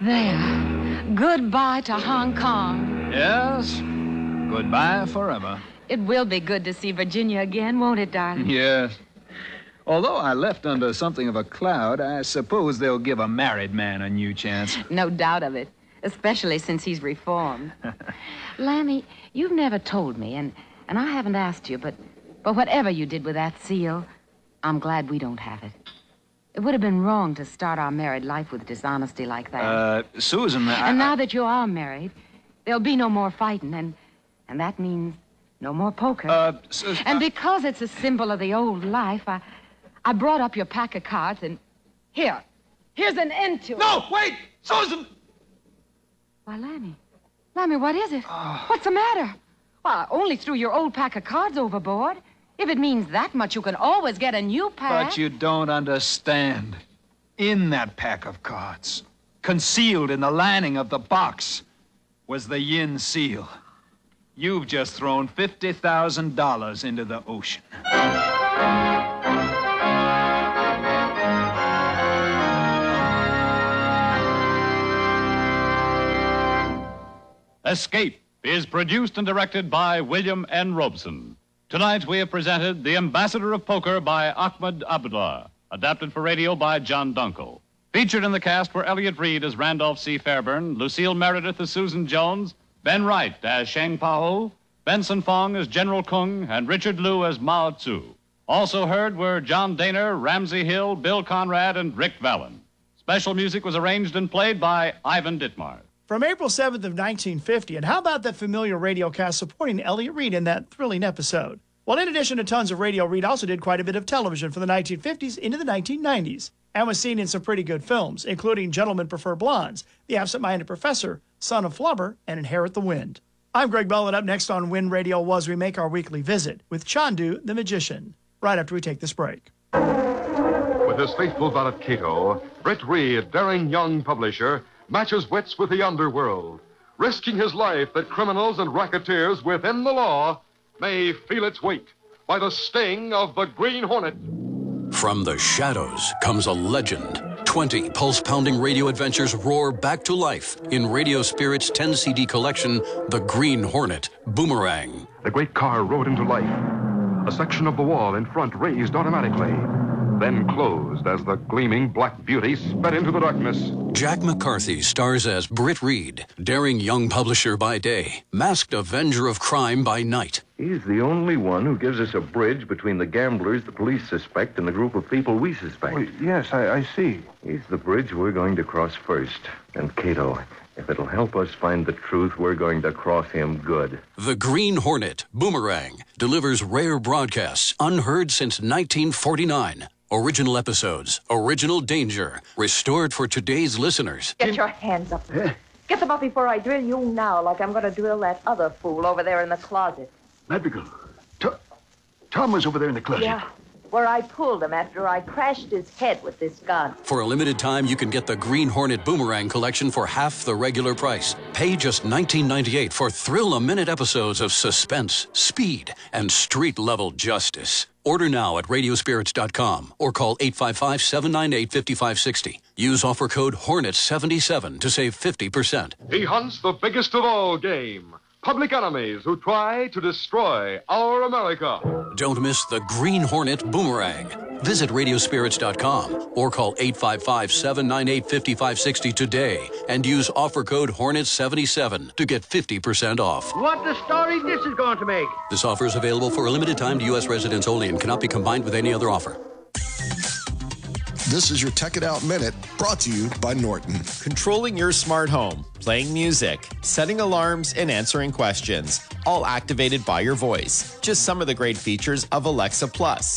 There. Goodbye to Hong Kong. Yes. Goodbye forever. It will be good to see Virginia again, won't it, darling? Yes. Although I left under something of a cloud, I suppose they'll give a married man a new chance. No doubt of it, especially since he's reformed. Lammy, you've never told me, and I haven't asked you, but whatever you did with that seal, I'm glad we don't have it. It would have been wrong to start our married life with dishonesty like that. Susan, And now that you are married, there'll be no more fighting, and that means no more poker. Susan... And because it's a symbol of the old life, I brought up your pack of cards, and here's an end to it. No, wait! Susan! Why, Lammy, what is it? What's the matter? Well, I only threw your old pack of cards overboard. If it means that much, you can always get a new pack. But you don't understand. In that pack of cards, concealed in the lining of the box, was the yin seal. You've just thrown $50,000 into the ocean. Escape is produced and directed by William N. Robeson. Tonight we have presented The Ambassador of Poker by Ahmed Abdullah, adapted for radio by John Dunkel. Featured in the cast were Elliot Reed as Randolph C. Fairburn, Lucille Meredith as Susan Jones, Ben Wright as Sheng Pao, Benson Fong as General Kung, and Richard Liu as Mao Tzu. Also heard were John Daner, Ramsey Hill, Bill Conrad, and Rick Vallon. Special music was arranged and played by Ivan Ditmar. From April 7th of 1950, and how about that familiar radio cast supporting Elliot Reed in that thrilling episode? Well, in addition to tons of radio, Reed also did quite a bit of television from the 1950s into the 1990s, and was seen in some pretty good films, including Gentlemen Prefer Blondes, The Absent-Minded Professor, Son of Flubber, and Inherit the Wind. I'm Greg Bell, and up next on Win Radio Was, we make our weekly visit with Chandu the Magician, right after we take this break. With his faithful valet Cato, Britt Reed, daring young publisher, matches wits with the underworld, risking his life that criminals and racketeers within the law may feel its weight by the sting of the Green Hornet. From the shadows comes a legend. 20 pulse-pounding radio adventures roar back to life in Radio Spirit's 10-CD collection, The Green Hornet, Boomerang. The great car rode into life. A section of the wall in front raised automatically, then closed as the gleaming black beauty sped into the darkness. Jack McCarthy stars as Britt Reed, daring young publisher by day, masked avenger of crime by night. He's the only one who gives us a bridge between the gamblers the police suspect and the group of people we suspect. Oh, yes, I see. He's the bridge we're going to cross first. And Cato, if it'll help us find the truth, we're going to cross him good. The Green Hornet, Boomerang, delivers rare broadcasts unheard since 1949. Original episodes, original danger, restored for today's listeners. Get your hands up. Get them up before I drill you now, like I'm going to drill that other fool over there in the closet. Madrigal, Tom was over there in the closet. Yeah, where I pulled him after I crashed his head with this gun. For a limited time, you can get the Green Hornet Boomerang collection for half the regular price. Pay just $19.98 for thrill-a-minute episodes of suspense, speed, and street-level justice. Order now at radiospirits.com or call 855-798-5560. Use offer code HORNET77 to save 50%. He hunts the biggest of all game. Public enemies who try to destroy our America. Don't miss the Green Hornet Boomerang. Visit radiospirits.com or call 855-798-5560 today and use offer code HORNET77 to get 50% off. What the story this is going to make. This offer is available for a limited time to U.S. residents only and cannot be combined with any other offer. This is your Tech It Out Minute, brought to you by Norton. Controlling your smart home, playing music, setting alarms, and answering questions, all activated by your voice. Just some of the great features of Alexa Plus.